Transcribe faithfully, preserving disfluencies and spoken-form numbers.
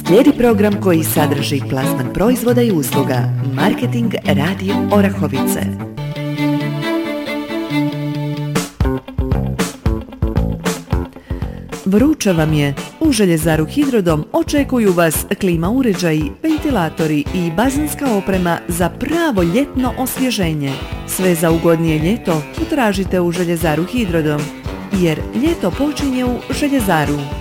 Slijedi program koji sadrži plasman proizvoda i usluga. Marketing Radio Orahovice. Vruće vam je. U Željezaru Hidrodom očekuju vas klima uređaji, ventilatori i bazenska oprema za pravo ljetno osvježenje. Sve za ugodnije ljeto potražite u Željezaru Hidrodom, jer ljeto počinje u Željezaru.